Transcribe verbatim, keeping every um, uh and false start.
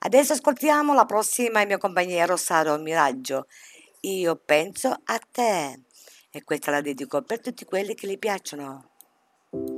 Adesso ascoltiamo la prossima, il mio compagno Saro Miraggio. Io penso a te. E questa la dedico per tutti quelli che gli piacciono.